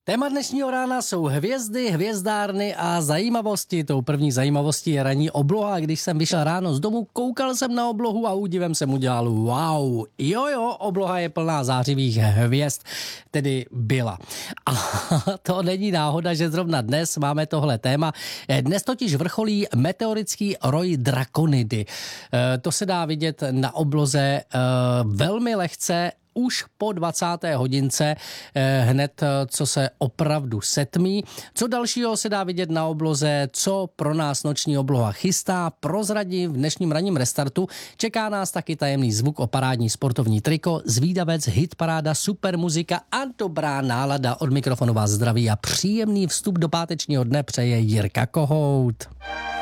Téma dnešního rána jsou hvězdy, hvězdárny a zajímavosti. Tou první zajímavostí je ranní obloha. Když jsem vyšel ráno z domu, koukal jsem na oblohu a údivem jsem udělal wow. Jo, obloha je plná zářivých hvězd, tedy byla. A to není náhoda, že zrovna dnes máme tohle téma. Dnes totiž vrcholí meteorický roj Draconidy. To se dá vidět na obloze velmi lehce už po 20. hodince, hned co se opravdu setmí. Co dalšího se dá vidět na obloze, co pro nás noční obloha chystá, prozradí v dnešním ranním restartu. Čeká nás taky tajemný zvuk o parádní sportovní triko, zvídavec, hitparáda, super muzika a dobrá nálada. Od mikrofonu vás zdraví a příjemný vstup do pátečního dne přeje Jirka Kohout.